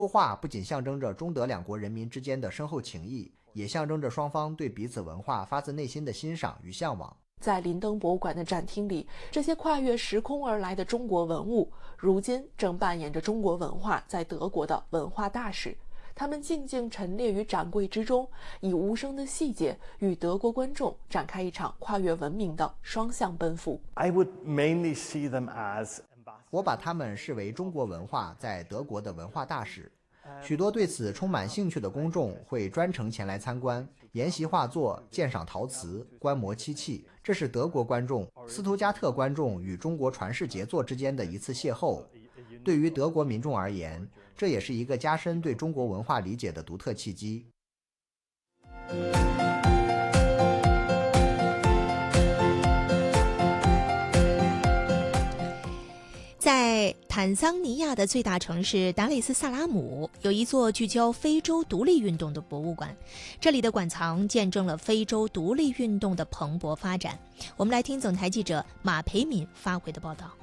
话不仅象征着中德两国人民之间的深厚情谊，也象征着双方对彼此文化发自内心的欣赏与向往。 在林登博物馆的展厅里，这些跨越时空而来的中国文物，如今正扮演着中国文化在德国的文化大使。他们静静陈列于展柜之中，以无声的细节与德国观众展开一场跨越文明的双向奔赴。 我把他们视为中国文化在德国的文化大使。许多对此充满兴趣的公众会专程前来参观，研习画作，鉴赏陶瓷，观摩漆器。这是德国观众、斯图加特观众与中国传世杰作之间的一次邂逅。对于德国民众而言，这也是一个加深对中国文化理解的独特契机。 在坦桑尼亚的最大城市达累斯萨拉姆，有一座聚焦非洲独立运动的博物馆，这里的馆藏见证了非洲独立运动的蓬勃发展。我们来听总台记者马培敏发回的报道。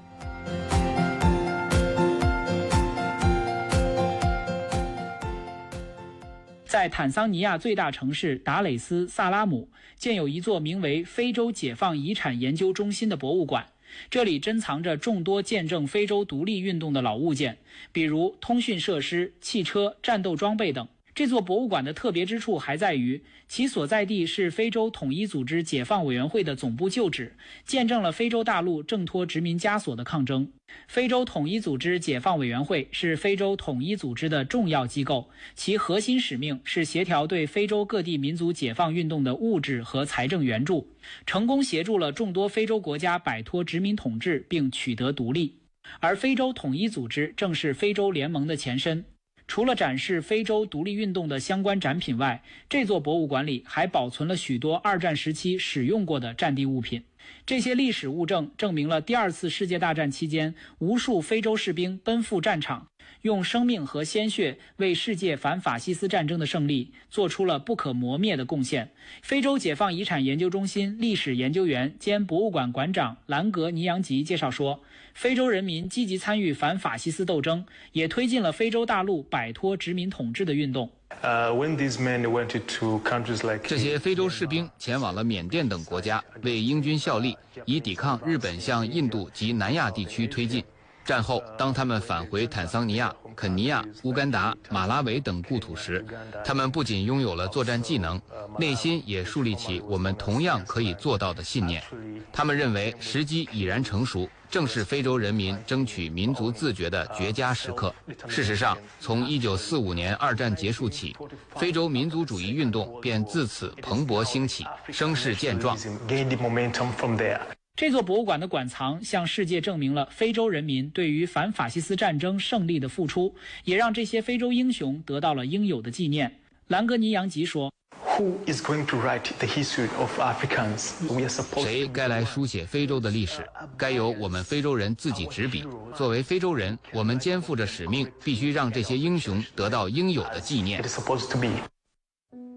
在坦桑尼亚最大城市达累斯萨拉姆，建有一座名为非洲解放遗产研究中心的博物馆。这里珍藏着众多见证非洲独立运动的老物件，比如通讯设施、汽车、战斗装备等。这座博物馆的特别之处还在于，其所在地是非洲统一组织解放委员会的总部旧址，见证了非洲大陆挣脱殖民枷锁的抗争。非洲统一组织解放委员会是非洲统一组织的重要机构，其核心使命是协调对非洲各地民族解放运动的物质和财政援助，成功协助了众多非洲国家摆脱殖民统治并取得独立。而非洲统一组织正是非洲联盟的前身。除了展示非洲独立运动的相关展品外，这座博物馆里还保存了许多二战时期使用过的战地物品。这些历史物证证明了第二次世界大战期间，无数非洲士兵奔赴战场，用生命和鲜血为世界反法西斯战争的胜利做出了不可磨灭的贡献。非洲解放遗产研究中心历史研究员兼博物馆馆长兰格尼扬吉介绍说，非洲人民积极参与反法西斯斗争，也推进了非洲大陆摆脱殖民统治的运动。 这些非洲士兵前往了缅甸等国家，为英军效力，以抵抗日本向印度及南亚地区推进。战后，当他们返回坦桑尼亚、肯尼亚、乌干达、马拉维等故土时，他们不仅拥有了作战技能，内心也树立起我们同样可以做到的信念。他们认为时机已然成熟，正是非洲人民争取民族自决的绝佳时刻。事实上，从1945年二战结束起，非洲民族主义运动便自此蓬勃兴起，声势健壮。 这座博物馆的馆藏向世界证明了非洲人民对于反法西斯战争胜利的付出，也让这些非洲英雄得到了应有的纪念。兰格尼扬吉说， 谁该来书写非洲的历史？该由我们非洲人自己执笔。作为非洲人，我们肩负着使命，必须让这些英雄得到应有的纪念。